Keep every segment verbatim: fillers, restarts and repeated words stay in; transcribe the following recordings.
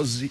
Aussie.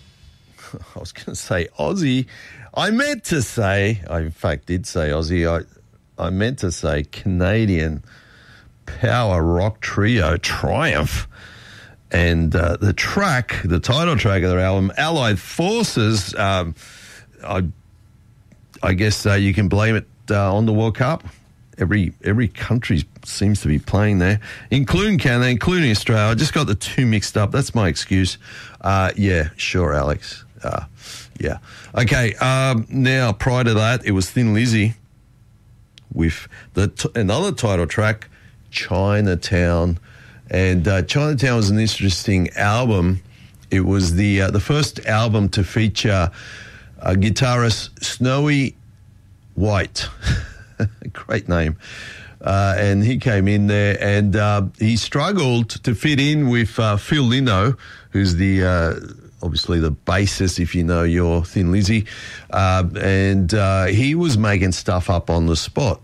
I was going to say Aussie. I meant to say, I in fact did say Aussie. I, I meant to say Canadian power rock trio Triumph. And uh, the track, the title track of their album, Allied Forces, um, I, I guess uh, you can blame it uh, on the World Cup. Every every country seems to be playing there, including Canada, including Australia. I just got the two mixed up. That's my excuse. Uh, yeah, sure, Alex. Uh, yeah. Okay, um, now, prior to that, it was Thin Lizzy with the t- another title track, Chinatown. And uh, Chinatown was an interesting album. It was the uh, the first album to feature uh, guitarist Snowy White. Great name. Uh, and he came in there and uh, he struggled to fit in with uh, Phil Lynott, who's the uh, obviously the bassist, if you know your Thin Lizzy. Uh, and uh, he was making stuff up on the spot.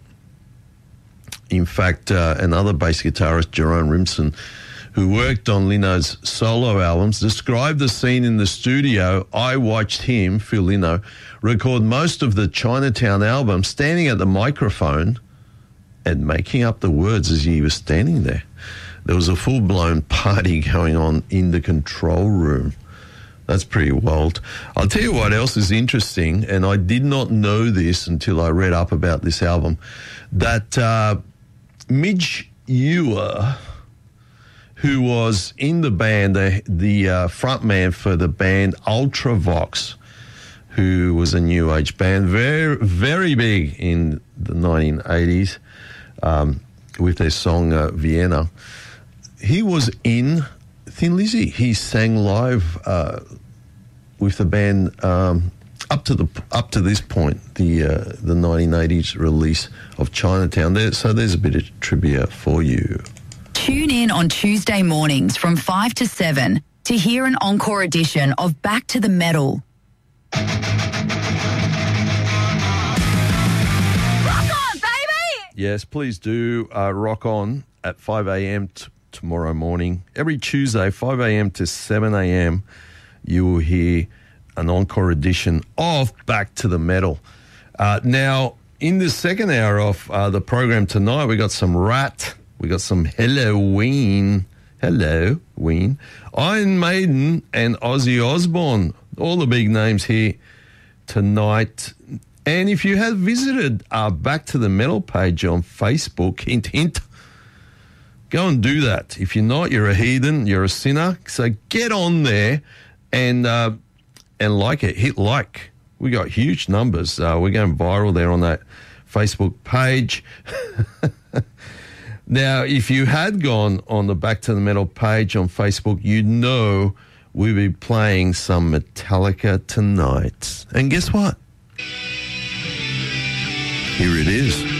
In fact, uh, another bass guitarist, Jerome Rimson, who worked on Linott's solo albums, described the scene in the studio. I watched him, Phil Lynott, record most of the Chinatown album standing at the microphone and making up the words as he was standing there. There was a full-blown party going on in the control room. That's pretty wild. I'll tell you what else is interesting, and I did not know this until I read up about this album, that uh, Midge Ure, who was in the band, the, the uh, front man for the band Ultravox, who was a new age band, very, very big in the nineteen eighties um, with their song uh, Vienna. He was in Thin Lizzy. He sang live uh, with the band um, up to the up to this point, the uh, the nineteen eighties release of Chinatown. There, so there's a bit of trivia for you. Tune in on Tuesday mornings from five to seven to hear an encore edition of Back to the Metal. Rock on, baby! Yes, please do uh, rock on at five a.m. T- tomorrow morning. Every Tuesday, five a.m. to seven a.m., you will hear an encore edition of Back to the Metal. Uh, now, in the second hour of uh, the program tonight, we got some Rat, we got some Helloween, Helloween, Iron Maiden, and Ozzy Osbourne. All the big names here tonight. And if you have visited our Back to the Metal page on Facebook, hint, hint, go and do that. If you're not, you're a heathen, you're a sinner. So get on there and uh, and like it. Hit like. We got huge numbers. Uh, we're going viral there on that Facebook page. Now, if you had gone on the Back to the Metal page on Facebook, you'd know we'll be playing some Metallica tonight. And guess what? Here it is.